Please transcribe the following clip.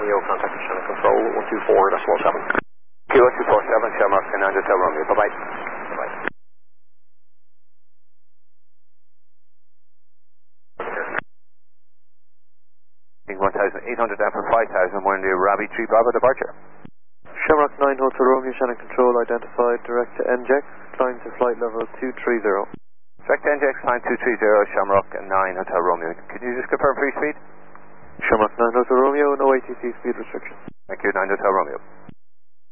Romeo, contact Shannon Control 124.7. Q1247, Shamrock 9 Hotel Romeo. Bye-bye. Bye-bye. 1,800 down for 5,000, we're in the Rabbit 3 Bravo departure. Shamrock 9 Hotel Romeo, Shannon Control identified, direct to NJEX, climb to flight level 230. Direct to NJEX, climb 230, Shamrock 9 Hotel Romeo. Can you just confirm free speed? Shamrock 9 Hotel Romeo, no ATC speed restriction. Thank you, 9 Hotel Romeo.